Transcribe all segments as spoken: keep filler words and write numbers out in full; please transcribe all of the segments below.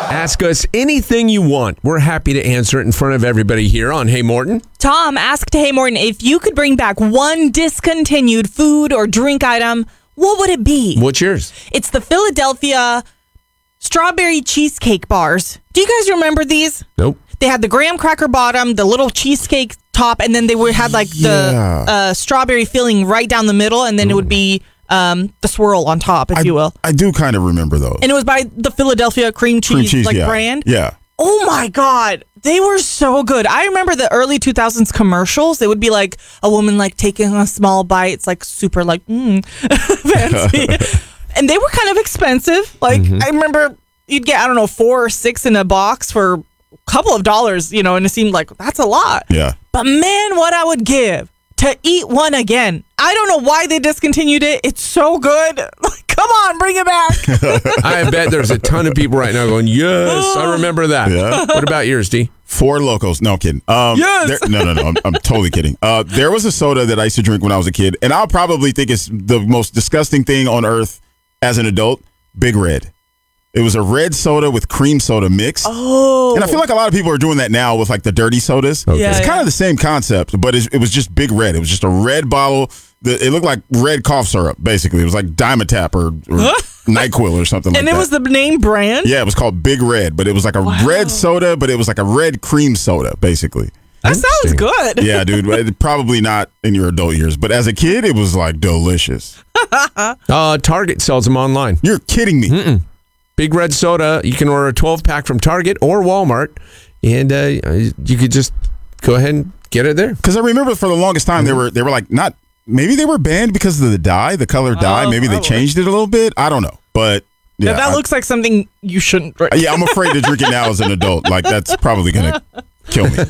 Ask us anything you want. We're happy to answer it in front of everybody here on Hey Morton. Tom asked Hey Morton if you could bring back one discontinued food or drink item, what would it be? What's yours? It's the Philadelphia strawberry cheesecake bars. Do you guys remember these? Nope. They had the graham cracker bottom, the little cheesecake top, and then they would had like the Yeah. uh, strawberry filling right down the middle, and then Ooh. it would be um, the swirl on top, if I, you will. I do kind of remember those. And it was by the Philadelphia cream cheese, Cream cheese, like yeah. brand. Yeah. Oh my God. They were so good. I remember the early two thousands commercials. It would be like a woman like taking a small bite. It's like super like, mm, fancy. And they were kind of expensive. Like Mm-hmm. I remember you'd get, I don't know, four or six in a box for a couple of dollars, you know, and it seemed like that's a lot. Yeah. But man, what I would give to eat one again. I don't know why they discontinued it. It's so good. Like, come on, bring it back. I bet there's a ton of people right now going, yes, I remember that. Yeah. What about yours, D? Four Locos. No, I'm kidding. Um, Yes. there- no, no, no. I'm, I'm totally kidding. Uh, there was a soda that I used to drink when I was a kid, and I'll probably think it's the most disgusting thing on earth as an adult. Big Red. It was a red soda with cream soda mix. Oh. And I feel like a lot of people are doing that now with like the dirty sodas. Okay. Yeah, It's yeah. kind of the same concept, but it, it was just Big Red. It was just a red bottle. The, it looked like red cough syrup, basically. It was like Dimetap or, or NyQuil or something like And that. it was the name brand? Yeah, it was called Big Red, but it was like a red soda, but it was like a red cream soda, basically. That sounds good. Yeah, dude. but Probably not in your adult years, but as a kid, it was like delicious. Uh, Target sells them online. You're kidding me. Mm-mm. Big Red Soda. You can order a twelve pack from Target or Walmart, and uh, you could just go ahead and get it there. Because I remember for the longest time, they were they were like not. Maybe they were banned because of the dye, the color dye. Oh, Maybe they probably. changed it a little bit. I don't know, but yeah, Yeah, that I- looks like something you shouldn't drink. yeah, I'm afraid to drink it now as an adult. Like that's probably gonna kill me.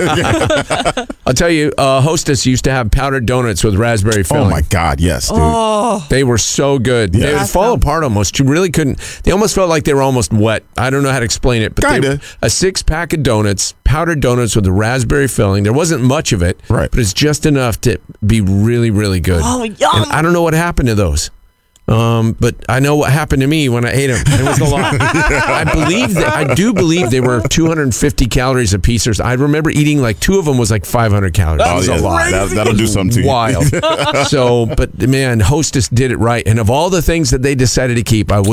I'll tell you, uh, Hostess used to have powdered donuts with raspberry filling. Oh my God, yes, dude. Oh, They were so good. Yeah. They would fall apart almost. You really couldn't. They almost felt like they were almost wet. I don't know how to explain it, but they Kinda. were a six pack of donuts, powdered donuts with a raspberry filling. There wasn't much of it, Right. but it's just enough to be really, really good. Oh, yum. And I don't know what happened to those. Um, but I know what happened to me when I ate them. It was a lot. I believe that I do believe they were two hundred fifty calories a piece. Or so. I remember eating like two of them was like five hundred calories. Oh, It was yeah, a lot. that, that'll do something to you. Wild. So, but man, Hostess did it right. And of all the things that they decided to keep, I